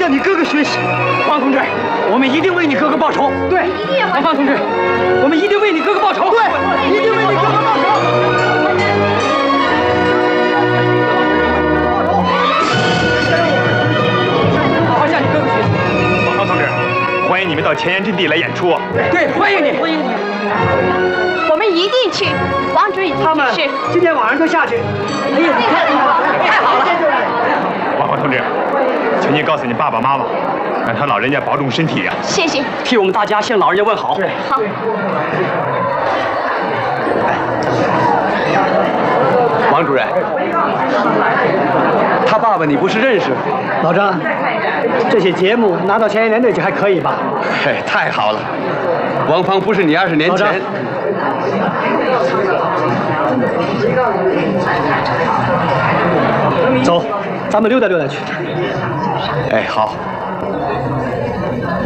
向你哥哥学习。 王同志，我们一定为你哥哥报仇。 对， 王芳同志，我们一定为你哥哥报仇。 对，一定为你哥哥报仇。 好好向你哥哥学习。 王芳同志，欢迎你们到前沿阵地来演出。 对，欢迎你，欢迎你。 我们一定去。王主任他们今天晚上就下去。哎呀， 太好了！ 王芳同志，请你告诉你爸爸妈妈，让他老人家保重身体呀。 谢谢。 替我们大家向老人家问好。对， 好。 王主任，他爸爸你不是认识？ 老张，这些节目拿到前沿连队去还可以吧？ 嘿，太好了！王芳不是你20年前。 走，咱们溜达溜达去。 哎，好。